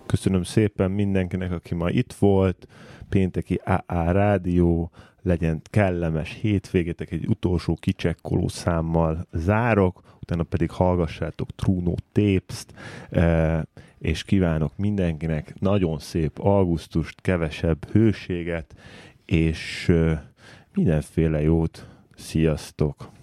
Köszönöm szépen mindenkinek, aki ma itt volt. Pénteki AA Rádió, legyen kellemes hétvégétek, egy utolsó kicsekkoló számmal zárok, utána pedig hallgassátok Truno Tapes-t, és kívánok mindenkinek nagyon szép augusztust, kevesebb hőséget, és mindenféle jót. Sziasztok!